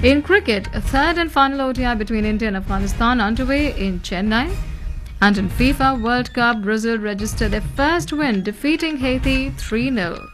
In cricket, a third and final ODI between India and Afghanistan underway in Chennai. And in FIFA World Cup, Brazil registered their first win, defeating Haiti 3-0.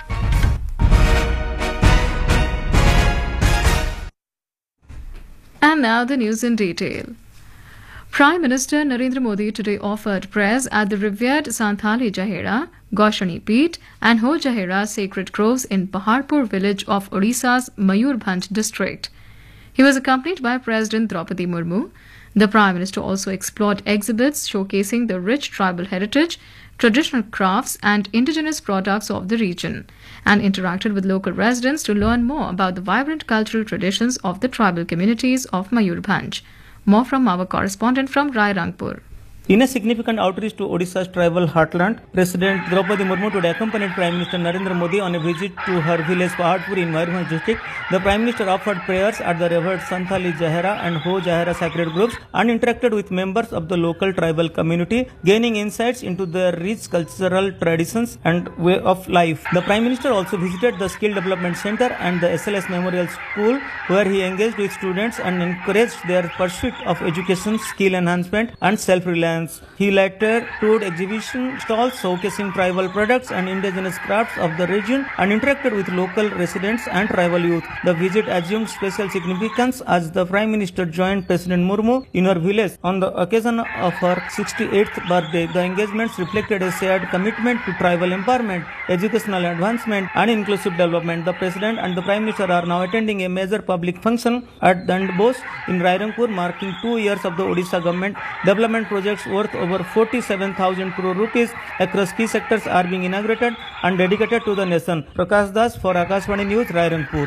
And now the news in detail. Prime Minister Narendra Modi today offered prayers at the revered Santhali Jahera, Goshani Peeth and Ho Jahera sacred groves in Paharpur village of Odisha's Mayurbhanj district. He was accompanied by President Draupadi Murmu. The Prime Minister also explored exhibits showcasing the rich tribal heritage, traditional crafts and indigenous products of the region, and interacted with local residents to learn more about the vibrant cultural traditions of the tribal communities of Mayurbhanj. More from our correspondent from Rairangpur. In a significant outreach to Odisha's tribal heartland, President Draupadi Murmu today accompanied Prime Minister Narendra Modi on a visit to her village Paharpur in Mayurbhanj district. The Prime Minister offered prayers at the revered Santhali Jahera and Ho Jahera sacred groves and interacted with members of the local tribal community, gaining insights into their rich cultural traditions and way of life. The Prime Minister also visited the Skill Development Center and the SLS Memorial School, where he engaged with students and encouraged their pursuit of education, skill enhancement and self-reliance. He later toured exhibition stalls showcasing tribal products and indigenous crafts of the region and interacted with local residents and tribal youth. The visit assumed special significance as the Prime Minister joined President Murmu in her village on the occasion of her 68th birthday. The engagements reflected a shared commitment to tribal empowerment, educational advancement and inclusive development. The President and the Prime Minister are now attending a major public function at Dandbos in Rairangpur, marking 2 years of the Odisha government development projects worth over 47,000 crore rupees across key sectors are being inaugurated and dedicated to the nation. Prakash Das for Akashvani News, Rairangpur.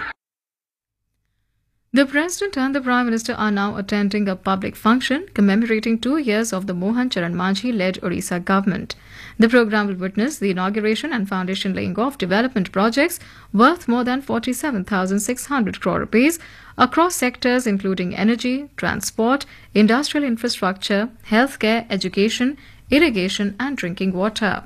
The President and the Prime Minister are now attending a public function commemorating 2 years of the Mohan Charan Manjhi-led Odisha government. The program will witness the inauguration and foundation laying of development projects worth more than 47,600 crore rupees across sectors including energy, transport, industrial infrastructure, healthcare, education, irrigation and drinking water.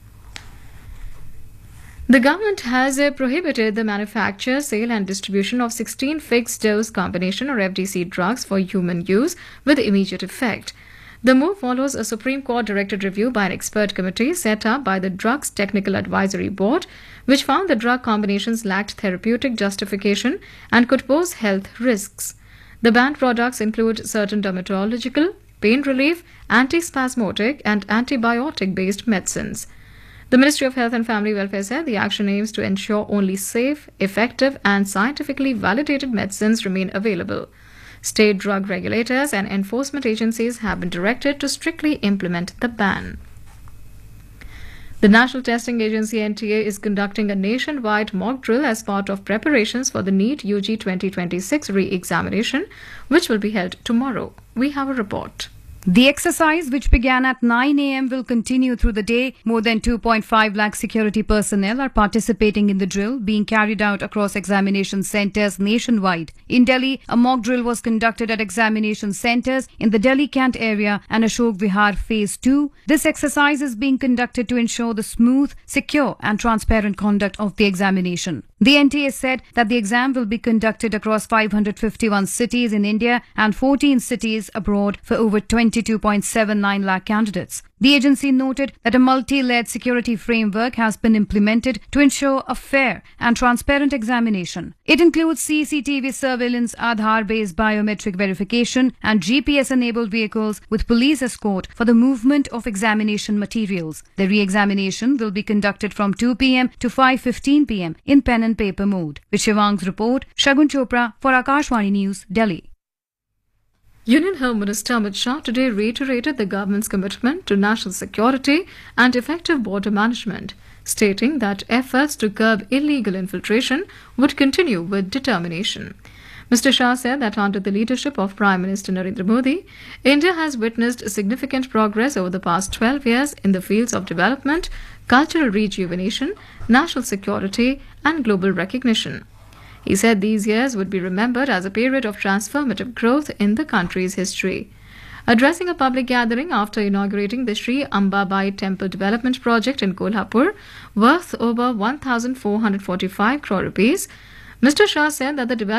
The government has prohibited the manufacture, sale and distribution of 16 fixed-dose combination or FDC drugs for human use with immediate effect. The move follows a Supreme Court-directed review by an expert committee set up by the Drugs Technical Advisory Board, which found the drug combinations lacked therapeutic justification and could pose health risks. The banned products include certain dermatological, pain relief, antispasmodic and antibiotic-based medicines. The Ministry of Health and Family Welfare said the action aims to ensure only safe, effective and scientifically validated medicines remain available. State drug regulators and enforcement agencies have been directed to strictly implement the ban. The National Testing Agency NTA is conducting a nationwide mock drill as part of preparations for the NEET UG 2026 re-examination, which will be held tomorrow. We have a report. The exercise, which began at 9 a.m., will continue through the day. More than 2.5 lakh security personnel are participating in the drill, being carried out across examination centres nationwide. In Delhi, a mock drill was conducted at examination centres in the Delhi Cant area and Ashok Vihar Phase 2. This exercise is being conducted to ensure the smooth, secure and transparent conduct of the examination. The NTA said that the exam will be conducted across 551 cities in India and 14 cities abroad for over 22.79 lakh candidates. The agency noted that a multi-layered security framework has been implemented to ensure a fair and transparent examination. It includes CCTV surveillance, Aadhaar-based biometric verification and GPS-enabled vehicles with police escort for the movement of examination materials. The re-examination will be conducted from 2 p.m. to 5:15 p.m. in pen and paper mode. With Shivang's report, Shagun Chopra for Akashvani News, Delhi. Union Home Minister Amit Shah today reiterated the government's commitment to national security and effective border management, stating that efforts to curb illegal infiltration would continue with determination. Mr. Shah said that under the leadership of Prime Minister Narendra Modi, India has witnessed significant progress over the past 12 years in the fields of development, cultural rejuvenation, national security and global recognition. He said these years would be remembered as a period of transformative growth in the country's history. Addressing a public gathering after inaugurating the Sri Ambabai Temple Development Project in Kolhapur, worth over 1,445 crore rupees, Mr. Shah said that the development